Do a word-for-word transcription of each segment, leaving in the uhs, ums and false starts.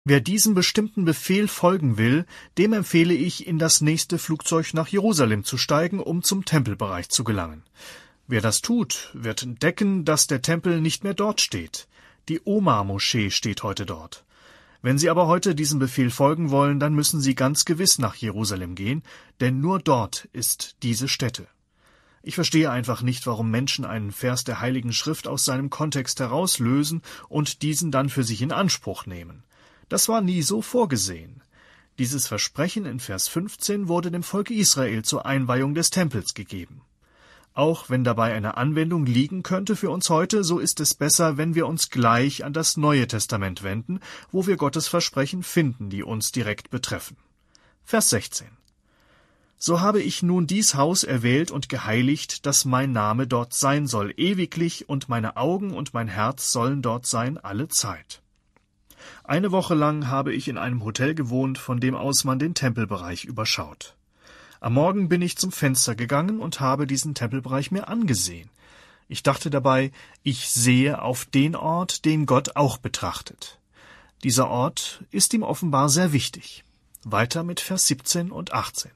Wer diesem bestimmten Befehl folgen will, dem empfehle ich, in das nächste Flugzeug nach Jerusalem zu steigen, um zum Tempelbereich zu gelangen. Wer das tut, wird entdecken, dass der Tempel nicht mehr dort steht. Die Omar-Moschee steht heute dort. Wenn Sie aber heute diesem Befehl folgen wollen, dann müssen Sie ganz gewiss nach Jerusalem gehen, denn nur dort ist diese Stätte. Ich verstehe einfach nicht, warum Menschen einen Vers der Heiligen Schrift aus seinem Kontext herauslösen und diesen dann für sich in Anspruch nehmen. Das war nie so vorgesehen. Dieses Versprechen in Vers fünfzehn wurde dem Volk Israel zur Einweihung des Tempels gegeben. Auch wenn dabei eine Anwendung liegen könnte für uns heute, so ist es besser, wenn wir uns gleich an das Neue Testament wenden, wo wir Gottes Versprechen finden, die uns direkt betreffen. Vers sechzehn. So habe ich nun dies Haus erwählt und geheiligt, dass mein Name dort sein soll, ewiglich, und meine Augen und mein Herz sollen dort sein alle Zeit. Eine Woche lang habe ich in einem Hotel gewohnt, von dem aus man den Tempelbereich überschaut. Am Morgen bin ich zum Fenster gegangen und habe diesen Tempelbereich mir angesehen. Ich dachte dabei, ich sehe auf den Ort, den Gott auch betrachtet. Dieser Ort ist ihm offenbar sehr wichtig. Weiter mit Vers siebzehn und achtzehn.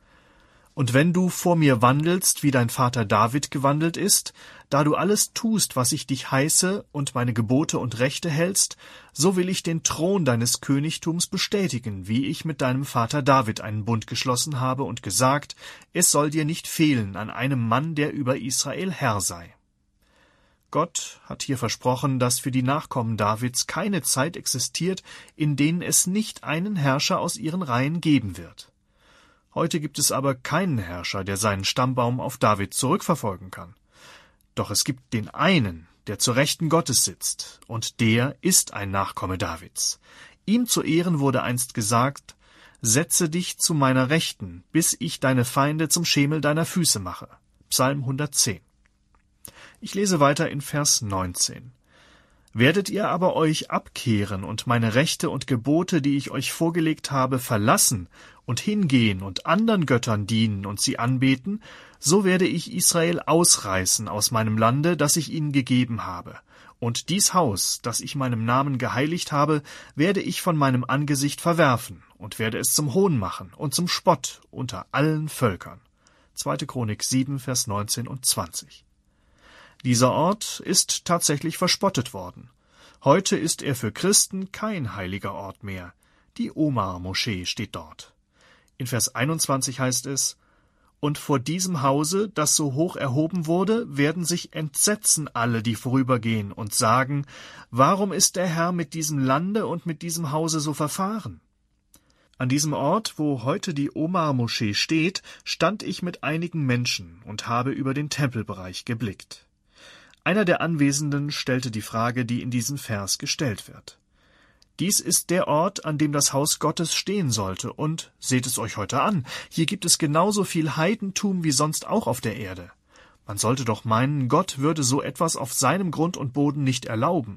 Und wenn du vor mir wandelst, wie dein Vater David gewandelt ist, da du alles tust, was ich dich heiße, und meine Gebote und Rechte hältst, so will ich den Thron deines Königtums bestätigen, wie ich mit deinem Vater David einen Bund geschlossen habe und gesagt, es soll dir nicht fehlen an einem Mann, der über Israel Herr sei. Gott hat hier versprochen, dass für die Nachkommen Davids keine Zeit existiert, in denen es nicht einen Herrscher aus ihren Reihen geben wird. Heute gibt es aber keinen Herrscher, der seinen Stammbaum auf David zurückverfolgen kann. Doch es gibt den einen, der zur Rechten Gottes sitzt, und der ist ein Nachkomme Davids. Ihm zu Ehren wurde einst gesagt, »Setze dich zu meiner Rechten, bis ich deine Feinde zum Schemel deiner Füße mache.« Psalm hundertzehn. Ich lese weiter in Vers neunzehn. »Werdet ihr aber euch abkehren und meine Rechte und Gebote, die ich euch vorgelegt habe, verlassen und hingehen und anderen Göttern dienen und sie anbeten, so werde ich Israel ausreißen aus meinem Lande, das ich ihnen gegeben habe. Und dies Haus, das ich meinem Namen geheiligt habe, werde ich von meinem Angesicht verwerfen und werde es zum Hohn machen und zum Spott unter allen Völkern.« zweite Chronik sieben, Vers neunzehn und zwanzig. Dieser Ort ist tatsächlich verspottet worden. Heute ist er für Christen kein heiliger Ort mehr. Die Omar-Moschee steht dort. In Vers einundzwanzig heißt es, »Und vor diesem Hause, das so hoch erhoben wurde, werden sich entsetzen alle, die vorübergehen, und sagen, warum ist der Herr mit diesem Lande und mit diesem Hause so verfahren?« An diesem Ort, wo heute die Omar-Moschee steht, stand ich mit einigen Menschen und habe über den Tempelbereich geblickt. Einer der Anwesenden stellte die Frage, die in diesem Vers gestellt wird. Dies ist der Ort, an dem das Haus Gottes stehen sollte, und seht es euch heute an, hier gibt es genauso viel Heidentum wie sonst auch auf der Erde. Man sollte doch meinen, Gott würde so etwas auf seinem Grund und Boden nicht erlauben.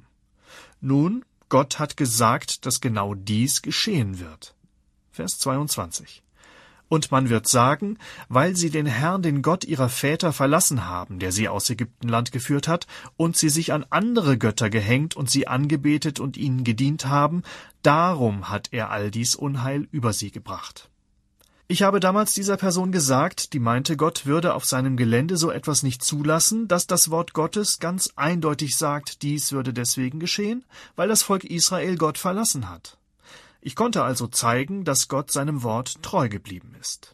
Nun, Gott hat gesagt, dass genau dies geschehen wird. Vers zweiundzwanzig. Und man wird sagen, weil sie den Herrn, den Gott ihrer Väter, verlassen haben, der sie aus Ägyptenland geführt hat, und sie sich an andere Götter gehängt und sie angebetet und ihnen gedient haben, darum hat er all dies Unheil über sie gebracht. Ich habe damals dieser Person gesagt, die meinte, Gott würde auf seinem Gelände so etwas nicht zulassen, dass das Wort Gottes ganz eindeutig sagt, dies würde deswegen geschehen, weil das Volk Israel Gott verlassen hat. Ich konnte also zeigen, dass Gott seinem Wort treu geblieben ist.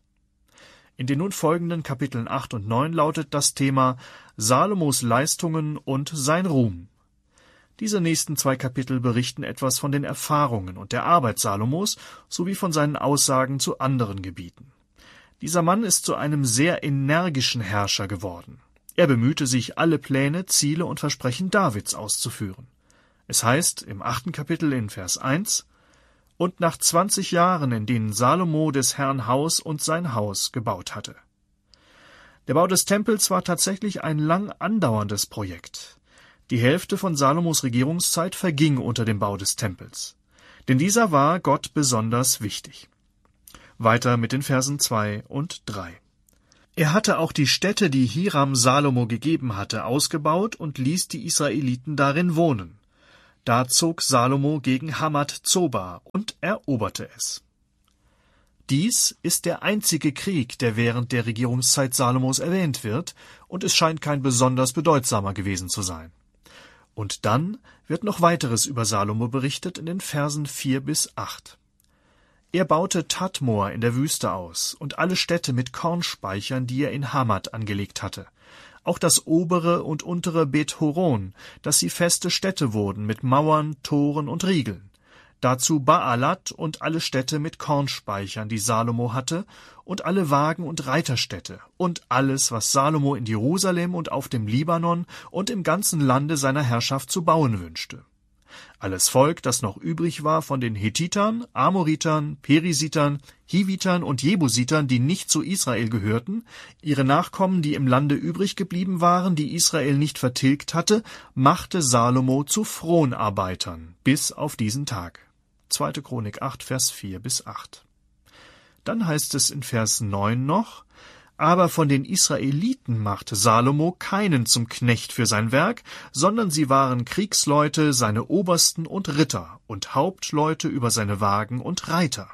In den nun folgenden Kapiteln acht und neun lautet das Thema Salomos Leistungen und sein Ruhm. Diese nächsten zwei Kapitel berichten etwas von den Erfahrungen und der Arbeit Salomos sowie von seinen Aussagen zu anderen Gebieten. Dieser Mann ist zu einem sehr energischen Herrscher geworden. Er bemühte sich, alle Pläne, Ziele und Versprechen Davids auszuführen. Es heißt im achten Kapitel in Vers eins, »Und nach zwanzig Jahren, in denen Salomo des Herrn Haus und sein Haus gebaut hatte.« Der Bau des Tempels war tatsächlich ein lang andauerndes Projekt. Die Hälfte von Salomos Regierungszeit verging unter dem Bau des Tempels. Denn dieser war Gott besonders wichtig. Weiter mit den Versen zwei und drei. Er hatte auch die Städte, die Hiram Salomo gegeben hatte, ausgebaut und ließ die Israeliten darin wohnen. Da zog Salomo gegen Hamath-Zoba und eroberte es. Dies ist der einzige Krieg, der während der Regierungszeit Salomos erwähnt wird, und es scheint kein besonders bedeutsamer gewesen zu sein. Und dann wird noch weiteres über Salomo berichtet in den Versen vier bis acht. Er baute Tadmor in der Wüste aus und alle Städte mit Kornspeichern, die er in Hamath angelegt hatte. Auch das obere und untere Bet-Horon, dass sie feste Städte wurden mit Mauern, Toren und Riegeln. Dazu Baalat und alle Städte mit Kornspeichern, die Salomo hatte, und alle Wagen- und Reiterstädte, und alles, was Salomo in Jerusalem und auf dem Libanon und im ganzen Lande seiner Herrschaft zu bauen wünschte. Alles Volk, das noch übrig war von den Hethitern, Amoritern, Perisitern, Hivitern und Jebusitern, die nicht zu Israel gehörten, ihre Nachkommen, die im Lande übrig geblieben waren, die Israel nicht vertilgt hatte, machte Salomo zu Fronarbeitern, bis auf diesen Tag. zweite. Chronik acht, Vers vier bis acht. Dann heißt es in Vers neun noch: Aber von den Israeliten machte Salomo keinen zum Knecht für sein Werk, sondern sie waren Kriegsleute, seine Obersten und Ritter und Hauptleute über seine Wagen und Reiter.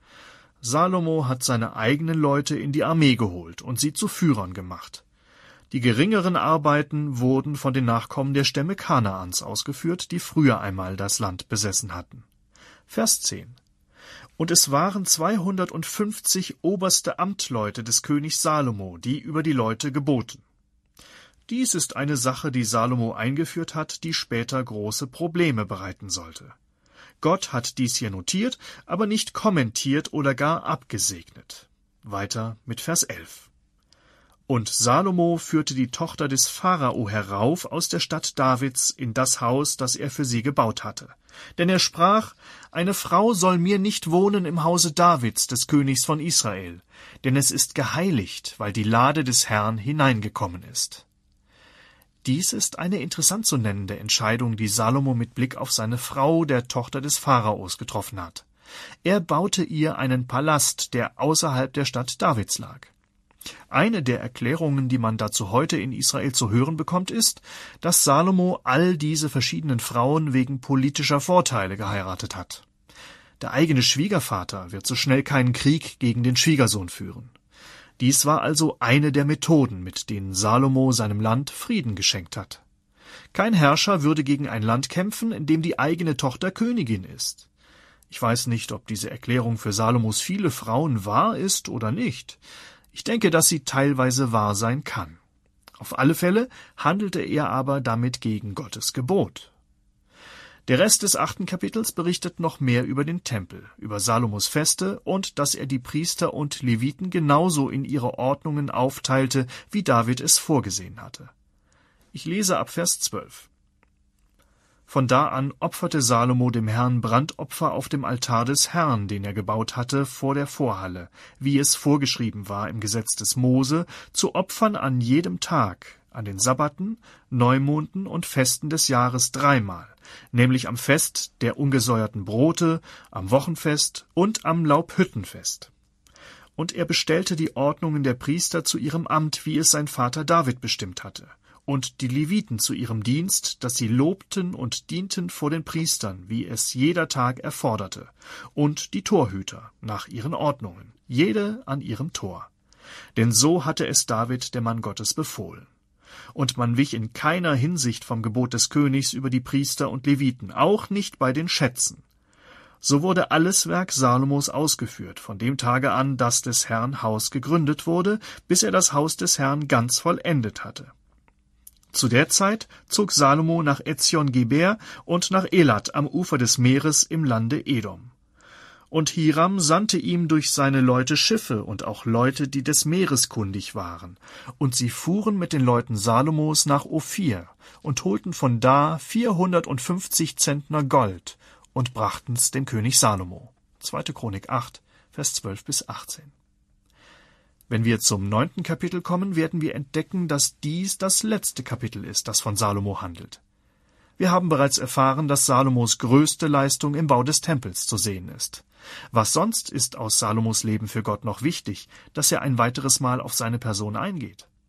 Salomo hat seine eigenen Leute in die Armee geholt und sie zu Führern gemacht. Die geringeren Arbeiten wurden von den Nachkommen der Stämme Kanaans ausgeführt, die früher einmal das Land besessen hatten. Vers zehn. Und es waren zweihundertfünfzig oberste Amtleute des Königs Salomo, die über die Leute geboten. Dies ist eine Sache, die Salomo eingeführt hat, die später große Probleme bereiten sollte. Gott hat dies hier notiert, aber nicht kommentiert oder gar abgesegnet. Weiter mit Vers elf. Und Salomo führte die Tochter des Pharao herauf aus der Stadt Davids in das Haus, das er für sie gebaut hatte. Denn er sprach: Eine Frau soll mir nicht wohnen im Hause Davids, des Königs von Israel, denn es ist geheiligt, weil die Lade des Herrn hineingekommen ist. Dies ist eine interessant zu nennende Entscheidung, die Salomo mit Blick auf seine Frau, der Tochter des Pharaos, getroffen hat. Er baute ihr einen Palast, der außerhalb der Stadt Davids lag. Eine der Erklärungen, die man dazu heute in Israel zu hören bekommt, ist, dass Salomo all diese verschiedenen Frauen wegen politischer Vorteile geheiratet hat. Der eigene Schwiegervater wird so schnell keinen Krieg gegen den Schwiegersohn führen. Dies war also eine der Methoden, mit denen Salomo seinem Land Frieden geschenkt hat. Kein Herrscher würde gegen ein Land kämpfen, in dem die eigene Tochter Königin ist. Ich weiß nicht, ob diese Erklärung für Salomos viele Frauen wahr ist oder nicht. Ich denke, dass sie teilweise wahr sein kann. Auf alle Fälle handelte er aber damit gegen Gottes Gebot. Der Rest des achten Kapitels berichtet noch mehr über den Tempel, über Salomos Feste und dass er die Priester und Leviten genauso in ihre Ordnungen aufteilte, wie David es vorgesehen hatte. Ich lese ab Vers zwölf. Von da an opferte Salomo dem Herrn Brandopfer auf dem Altar des Herrn, den er gebaut hatte, vor der Vorhalle, wie es vorgeschrieben war im Gesetz des Mose, zu opfern an jedem Tag, an den Sabbaten, Neumonden und Festen des Jahres dreimal, nämlich am Fest der ungesäuerten Brote, am Wochenfest und am Laubhüttenfest. Und er bestellte die Ordnungen der Priester zu ihrem Amt, wie es sein Vater David bestimmt hatte, und die Leviten zu ihrem Dienst, dass sie lobten und dienten vor den Priestern, wie es jeder Tag erforderte, und die Torhüter nach ihren Ordnungen, jede an ihrem Tor. Denn so hatte es David, der Mann Gottes, befohlen. Und man wich in keiner Hinsicht vom Gebot des Königs über die Priester und Leviten, auch nicht bei den Schätzen. So wurde alles Werk Salomos ausgeführt, von dem Tage an, dass des Herrn Haus gegründet wurde, bis er das Haus des Herrn ganz vollendet hatte. Zu der Zeit zog Salomo nach Ezion-Geber und nach Elat am Ufer des Meeres im Lande Edom. Und Hiram sandte ihm durch seine Leute Schiffe und auch Leute, die des Meeres kundig waren. Und sie fuhren mit den Leuten Salomos nach Ophir und holten von da vierhundertfünfzig Zentner Gold und brachten's dem König Salomo. zweite. Chronik acht, Vers zwölf bis achtzehn. Wenn wir zum neunten Kapitel kommen, werden wir entdecken, dass dies das letzte Kapitel ist, das von Salomo handelt. Wir haben bereits erfahren, dass Salomos größte Leistung im Bau des Tempels zu sehen ist. Was sonst ist aus Salomos Leben für Gott noch wichtig, dass er ein weiteres Mal auf seine Person eingeht?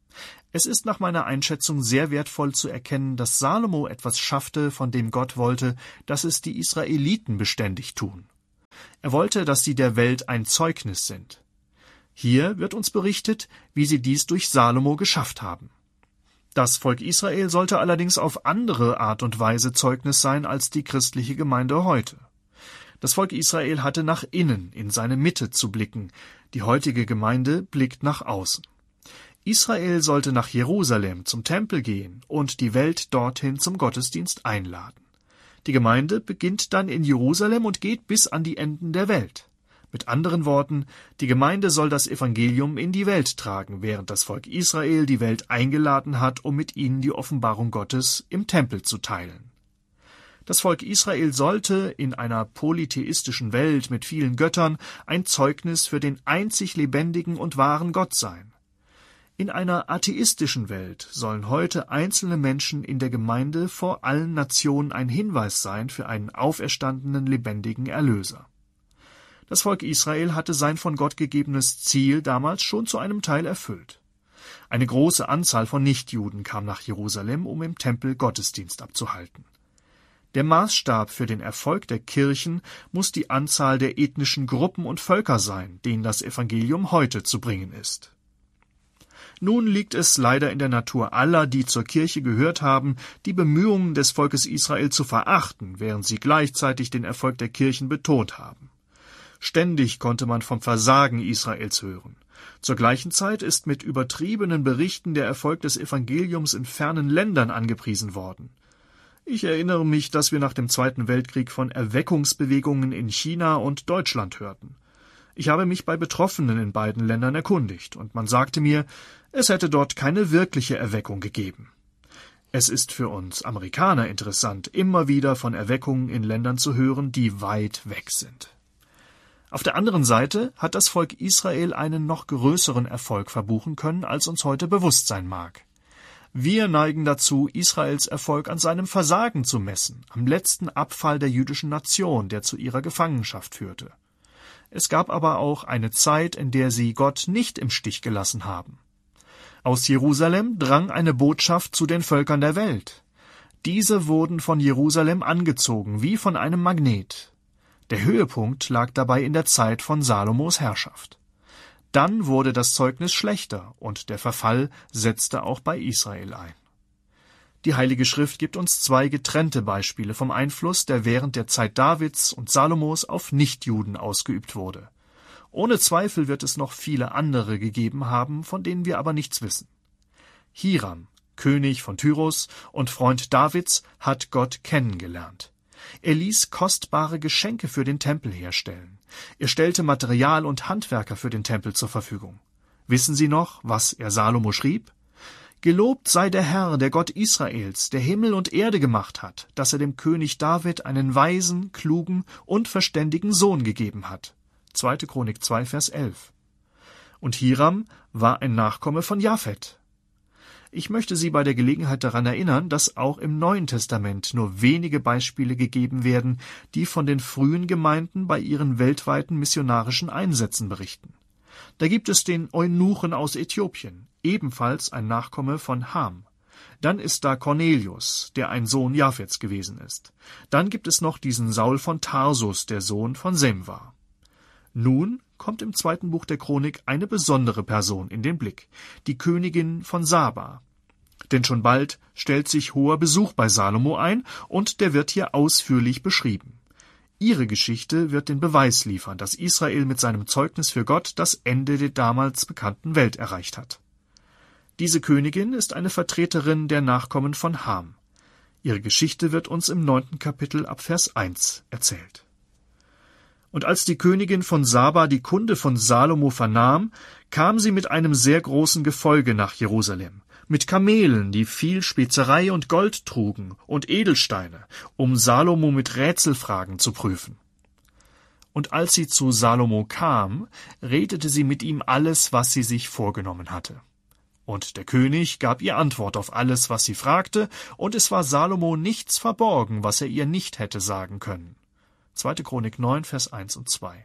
Es ist nach meiner Einschätzung sehr wertvoll zu erkennen, dass Salomo etwas schaffte, von dem Gott wollte, dass es die Israeliten beständig tun. Er wollte, dass sie der Welt ein Zeugnis sind. Hier wird uns berichtet, wie sie dies durch Salomo geschafft haben. Das Volk Israel sollte allerdings auf andere Art und Weise Zeugnis sein als die christliche Gemeinde heute. Das Volk Israel hatte nach innen, in seine Mitte zu blicken, die heutige Gemeinde blickt nach außen. Israel sollte nach Jerusalem zum Tempel gehen und die Welt dorthin zum Gottesdienst einladen. Die Gemeinde beginnt dann in Jerusalem und geht bis an die Enden der Welt. Mit anderen Worten, die Gemeinde soll das Evangelium in die Welt tragen, während das Volk Israel die Welt eingeladen hat, um mit ihnen die Offenbarung Gottes im Tempel zu teilen. Das Volk Israel sollte in einer polytheistischen Welt mit vielen Göttern ein Zeugnis für den einzig lebendigen und wahren Gott sein. In einer atheistischen Welt sollen heute einzelne Menschen in der Gemeinde vor allen Nationen ein Hinweis sein für einen auferstandenen, lebendigen Erlöser. Das Volk Israel hatte sein von Gott gegebenes Ziel damals schon zu einem Teil erfüllt. Eine große Anzahl von Nichtjuden kam nach Jerusalem, um im Tempel Gottesdienst abzuhalten. Der Maßstab für den Erfolg der Kirchen muss die Anzahl der ethnischen Gruppen und Völker sein, denen das Evangelium heute zu bringen ist. Nun liegt es leider in der Natur aller, die zur Kirche gehört haben, die Bemühungen des Volkes Israel zu verachten, während sie gleichzeitig den Erfolg der Kirchen betont haben. Ständig konnte man vom Versagen Israels hören. Zur gleichen Zeit ist mit übertriebenen Berichten der Erfolg des Evangeliums in fernen Ländern angepriesen worden. Ich erinnere mich, dass wir nach dem Zweiten Weltkrieg von Erweckungsbewegungen in China und Deutschland hörten. Ich habe mich bei Betroffenen in beiden Ländern erkundigt, und man sagte mir, es hätte dort keine wirkliche Erweckung gegeben. Es ist für uns Amerikaner interessant, immer wieder von Erweckungen in Ländern zu hören, die weit weg sind. Auf der anderen Seite hat das Volk Israel einen noch größeren Erfolg verbuchen können, als uns heute bewusst sein mag. Wir neigen dazu, Israels Erfolg an seinem Versagen zu messen, am letzten Abfall der jüdischen Nation, der zu ihrer Gefangenschaft führte. Es gab aber auch eine Zeit, in der sie Gott nicht im Stich gelassen haben. Aus Jerusalem drang eine Botschaft zu den Völkern der Welt. Diese wurden von Jerusalem angezogen, wie von einem Magnet. Der Höhepunkt lag dabei in der Zeit von Salomos Herrschaft. Dann wurde das Zeugnis schlechter, und der Verfall setzte auch bei Israel ein. Die Heilige Schrift gibt uns zwei getrennte Beispiele vom Einfluss, der während der Zeit Davids und Salomos auf Nichtjuden ausgeübt wurde. Ohne Zweifel wird es noch viele andere gegeben haben, von denen wir aber nichts wissen. Hiram, König von Tyrus und Freund Davids, hat Gott kennengelernt. Er ließ kostbare Geschenke für den Tempel herstellen. Er stellte Material und Handwerker für den Tempel zur Verfügung. Wissen Sie noch, was er Salomo schrieb? Gelobt sei der Herr, der Gott Israels, der Himmel und Erde gemacht hat, dass er dem König David einen weisen, klugen und verständigen Sohn gegeben hat. zweite Chronik zwei, Vers elf. Und Hiram war ein Nachkomme von Japhet. Ich möchte Sie bei der Gelegenheit daran erinnern, dass auch im Neuen Testament nur wenige Beispiele gegeben werden, die von den frühen Gemeinden bei ihren weltweiten missionarischen Einsätzen berichten. Da gibt es den Eunuchen aus Äthiopien, ebenfalls ein Nachkomme von Ham. Dann ist da Cornelius, der ein Sohn Japhets gewesen ist. Dann gibt es noch diesen Saul von Tarsus, der Sohn von Sem war. Nun kommt im zweiten Buch der Chronik eine besondere Person in den Blick, die Königin von Saba. Denn schon bald stellt sich hoher Besuch bei Salomo ein, und der wird hier ausführlich beschrieben. Ihre Geschichte wird den Beweis liefern, dass Israel mit seinem Zeugnis für Gott das Ende der damals bekannten Welt erreicht hat. Diese Königin ist eine Vertreterin der Nachkommen von Ham. Ihre Geschichte wird uns im neunten Kapitel ab Vers eins erzählt. Und als die Königin von Saba die Kunde von Salomo vernahm, kam sie mit einem sehr großen Gefolge nach Jerusalem, mit Kamelen, die viel Spezerei und Gold trugen, und Edelsteine, um Salomo mit Rätselfragen zu prüfen. Und als sie zu Salomo kam, redete sie mit ihm alles, was sie sich vorgenommen hatte. Und der König gab ihr Antwort auf alles, was sie fragte, und es war Salomo nichts verborgen, was er ihr nicht hätte sagen können. zweite Chronik neun, Vers eins und zwei.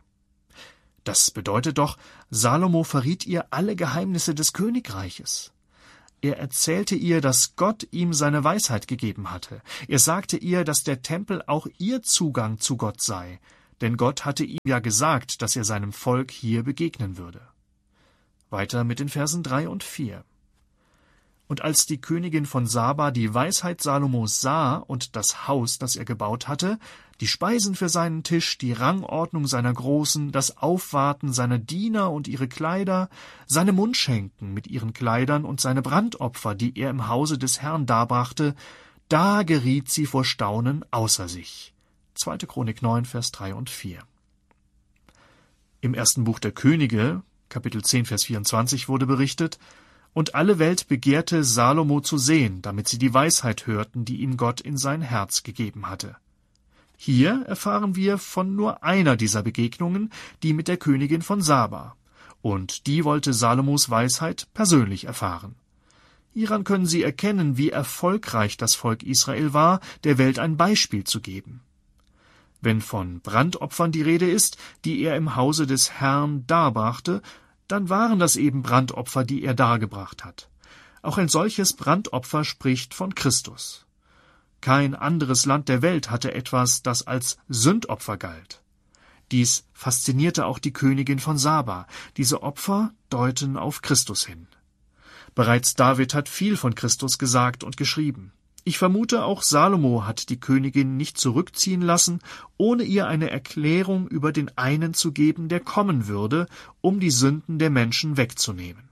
Das bedeutet doch, Salomo verriet ihr alle Geheimnisse des Königreiches. Er erzählte ihr, dass Gott ihm seine Weisheit gegeben hatte. Er sagte ihr, dass der Tempel auch ihr Zugang zu Gott sei, denn Gott hatte ihm ja gesagt, dass er seinem Volk hier begegnen würde. Weiter mit den Versen drei und vier. Und als die Königin von Saba die Weisheit Salomos sah und das Haus, das er gebaut hatte, die Speisen für seinen Tisch, die Rangordnung seiner Großen, das Aufwarten seiner Diener und ihre Kleider, seine Mundschenken mit ihren Kleidern und seine Brandopfer, die er im Hause des Herrn darbrachte, da geriet sie vor Staunen außer sich. zweite. Chronik neun, Vers drei und vier. Im ersten Buch der Könige, Kapitel zehn, Vers vierundzwanzig, wurde berichtet: Und alle Welt begehrte, Salomo zu sehen, damit sie die Weisheit hörten, die ihm Gott in sein Herz gegeben hatte. Hier erfahren wir von nur einer dieser Begegnungen, die mit der Königin von Saba. Und die wollte Salomos Weisheit persönlich erfahren. Hieran können Sie erkennen, wie erfolgreich das Volk Israel war, der Welt ein Beispiel zu geben. Wenn von Brandopfern die Rede ist, die er im Hause des Herrn darbrachte, dann waren das eben Brandopfer, die er dargebracht hat. Auch ein solches Brandopfer spricht von Christus. Kein anderes Land der Welt hatte etwas, das als Sündopfer galt. Dies faszinierte auch die Königin von Saba. Diese Opfer deuten auf Christus hin. Bereits David hat viel von Christus gesagt und geschrieben. Ich vermute, auch Salomo hat die Königin nicht zurückziehen lassen, ohne ihr eine Erklärung über den einen zu geben, der kommen würde, um die Sünden der Menschen wegzunehmen.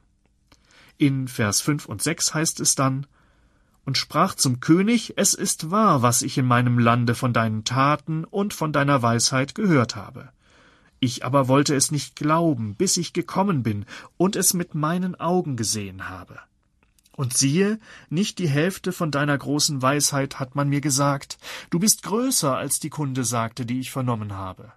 In Vers fünf und sechs heißt es dann: Und sprach zum König, es ist wahr, was ich in meinem Lande von deinen Taten und von deiner Weisheit gehört habe. Ich aber wollte es nicht glauben, bis ich gekommen bin und es mit meinen Augen gesehen habe. Und siehe, nicht die Hälfte von deiner großen Weisheit hat man mir gesagt. Du bist größer, als die Kunde sagte, die ich vernommen habe.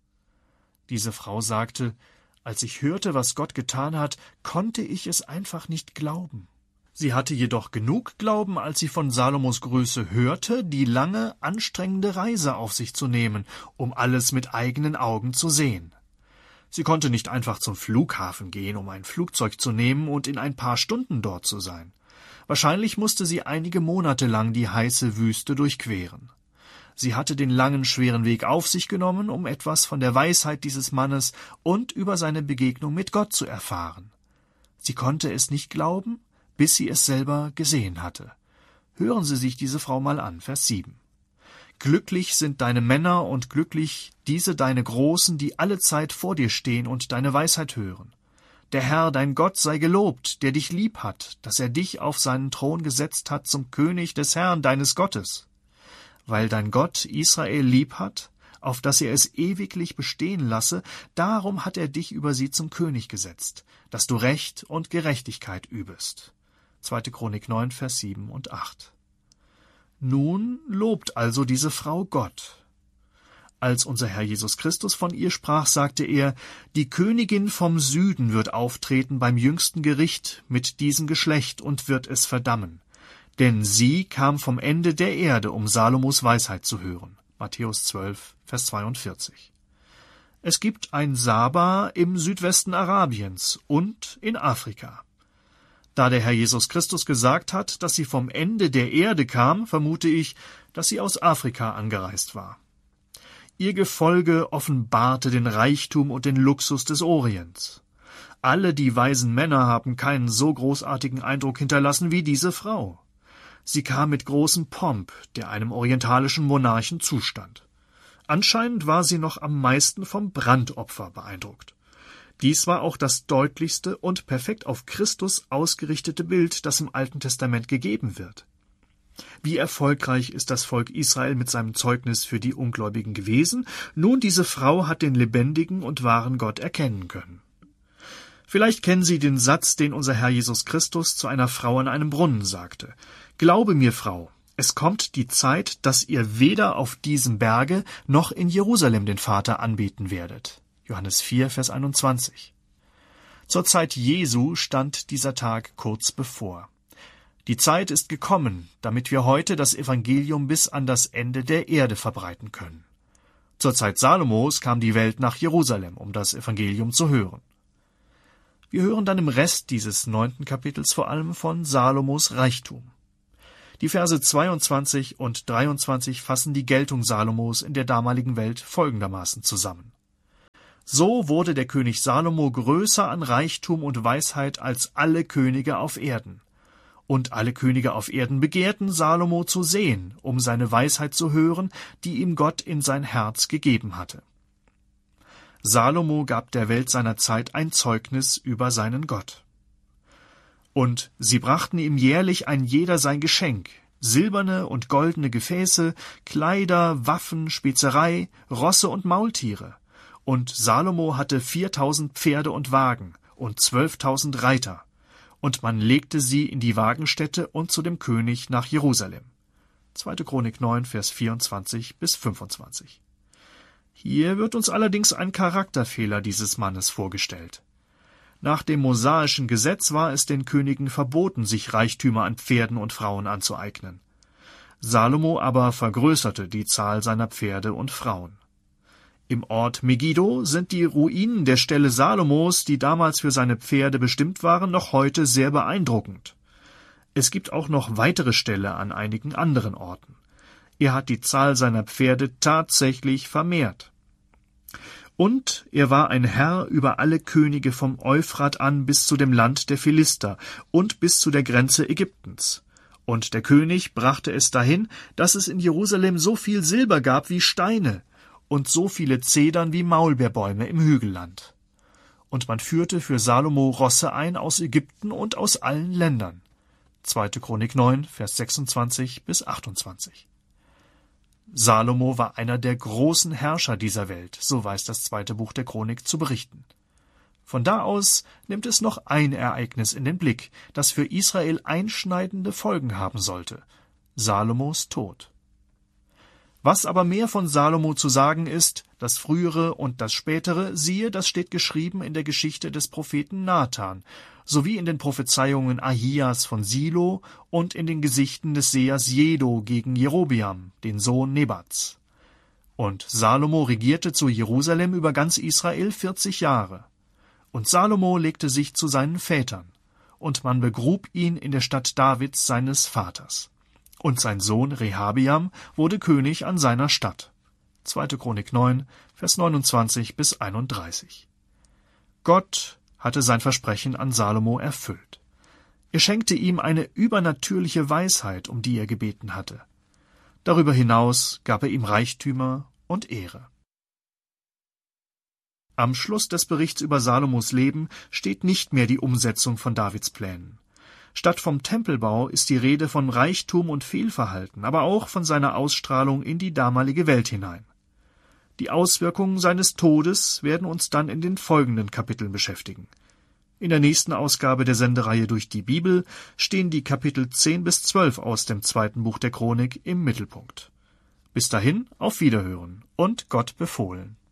Diese Frau sagte: Als ich hörte, was Gott getan hat, konnte ich es einfach nicht glauben. Sie hatte jedoch genug Glauben, als sie von Salomos Größe hörte, die lange, anstrengende Reise auf sich zu nehmen, um alles mit eigenen Augen zu sehen. Sie konnte nicht einfach zum Flughafen gehen, um ein Flugzeug zu nehmen und in ein paar Stunden dort zu sein. Wahrscheinlich musste sie einige Monate lang die heiße Wüste durchqueren. Sie hatte den langen, schweren Weg auf sich genommen, um etwas von der Weisheit dieses Mannes und über seine Begegnung mit Gott zu erfahren. Sie konnte es nicht glauben, bis sie es selber gesehen hatte. Hören Sie sich diese Frau mal an, Vers sieben. Glücklich sind deine Männer und glücklich diese deine Großen, die alle Zeit vor dir stehen und deine Weisheit hören. Der Herr, dein Gott, sei gelobt, der dich lieb hat, dass er dich auf seinen Thron gesetzt hat zum König des Herrn, deines Gottes. Weil dein Gott Israel lieb hat, auf dass er es ewiglich bestehen lasse, darum hat er dich über sie zum König gesetzt, dass du Recht und Gerechtigkeit übest. zweite. Chronik neun, Vers sieben und acht. Nun lobt also diese Frau Gott. Als unser Herr Jesus Christus von ihr sprach, sagte er: Die Königin vom Süden wird auftreten beim jüngsten Gericht mit diesem Geschlecht und wird es verdammen. Denn sie kam vom Ende der Erde, um Salomos Weisheit zu hören. Matthäus zwölf, Vers zweiundvierzig. Es gibt ein Saba im Südwesten Arabiens und in Afrika. Da der Herr Jesus Christus gesagt hat, dass sie vom Ende der Erde kam, vermute ich, dass sie aus Afrika angereist war. Ihr Gefolge offenbarte den Reichtum und den Luxus des Orients. Alle die weisen Männer haben keinen so großartigen Eindruck hinterlassen wie diese Frau. Sie kam mit großem Pomp, der einem orientalischen Monarchen zustand. Anscheinend war sie noch am meisten vom Brandopfer beeindruckt. Dies war auch das deutlichste und perfekt auf Christus ausgerichtete Bild, das im Alten Testament gegeben wird. Wie erfolgreich ist das Volk Israel mit seinem Zeugnis für die Ungläubigen gewesen? Nun, diese Frau hat den lebendigen und wahren Gott erkennen können. Vielleicht kennen Sie den Satz, den unser Herr Jesus Christus zu einer Frau an einem Brunnen sagte: Glaube mir, Frau, es kommt die Zeit, dass ihr weder auf diesem Berge noch in Jerusalem den Vater anbeten werdet. Johannes vier, Vers einundzwanzig. Zur Zeit Jesu stand dieser Tag kurz bevor. Die Zeit ist gekommen, damit wir heute das Evangelium bis an das Ende der Erde verbreiten können. Zur Zeit Salomos kam die Welt nach Jerusalem, um das Evangelium zu hören. Wir hören dann im Rest dieses neunten Kapitels vor allem von Salomos Reichtum. Die Verse zweiundzwanzig und dreiundzwanzig fassen die Geltung Salomos in der damaligen Welt folgendermaßen zusammen. So wurde der König Salomo größer an Reichtum und Weisheit als alle Könige auf Erden. Und alle Könige auf Erden begehrten, Salomo zu sehen, um seine Weisheit zu hören, die ihm Gott in sein Herz gegeben hatte. Salomo gab der Welt seiner Zeit ein Zeugnis über seinen Gott. Und sie brachten ihm jährlich ein jeder sein Geschenk, silberne und goldene Gefäße, Kleider, Waffen, Spezerei, Rosse und Maultiere. Und Salomo hatte viertausend Pferde und Wagen und zwölftausend Reiter. Und man legte sie in die Wagenstätte und zu dem König nach Jerusalem. zweite Chronik neun, Vers vierundzwanzig bis fünfundzwanzig. Hier wird uns allerdings ein Charakterfehler dieses Mannes vorgestellt. Nach dem mosaischen Gesetz war es den Königen verboten, sich Reichtümer an Pferden und Frauen anzueignen. Salomo aber vergrößerte die Zahl seiner Pferde und Frauen. Im Ort Megiddo sind die Ruinen der Ställe Salomos, die damals für seine Pferde bestimmt waren, noch heute sehr beeindruckend. Es gibt auch noch weitere Ställe an einigen anderen Orten. Er hat die Zahl seiner Pferde tatsächlich vermehrt. Und er war ein Herr über alle Könige vom Euphrat an bis zu dem Land der Philister und bis zu der Grenze Ägyptens. Und der König brachte es dahin, dass es in Jerusalem so viel Silber gab wie Steine und so viele Zedern wie Maulbeerbäume im Hügelland. Und man führte für Salomo Rosse ein aus Ägypten und aus allen Ländern. zweite Chronik neun, Vers sechsundzwanzig bis achtundzwanzig. Salomo war einer der großen Herrscher dieser Welt, so weiß das zweite Buch der Chronik zu berichten. Von da aus nimmt es noch ein Ereignis in den Blick, das für Israel einschneidende Folgen haben sollte: Salomos Tod. Was aber mehr von Salomo zu sagen ist, das Frühere und das Spätere, siehe, das steht geschrieben in der Geschichte des Propheten Nathan, sowie in den Prophezeiungen Ahias von Silo und in den Gesichten des Sehers Jedo gegen Jerobeam, den Sohn Nebats. Und Salomo regierte zu Jerusalem über ganz Israel vierzig Jahre. Und Salomo legte sich zu seinen Vätern, und man begrub ihn in der Stadt Davids seines Vaters. Und sein Sohn Rehabeam wurde König an seiner Stadt. zweite Chronik neun, Vers neunundzwanzig bis einunddreißig. Gott hatte sein Versprechen an Salomo erfüllt. Er schenkte ihm eine übernatürliche Weisheit, um die er gebeten hatte. Darüber hinaus gab er ihm Reichtümer und Ehre. Am Schluss des Berichts über Salomos Leben steht nicht mehr die Umsetzung von Davids Plänen. Statt vom Tempelbau ist die Rede von Reichtum und Fehlverhalten, aber auch von seiner Ausstrahlung in die damalige Welt hinein. Die Auswirkungen seines Todes werden uns dann in den folgenden Kapiteln beschäftigen. In der nächsten Ausgabe der Sendereihe durch die Bibel stehen die Kapitel zehn bis zwölf aus dem zweiten Buch der Chronik im Mittelpunkt. Bis dahin auf Wiederhören und Gott befohlen.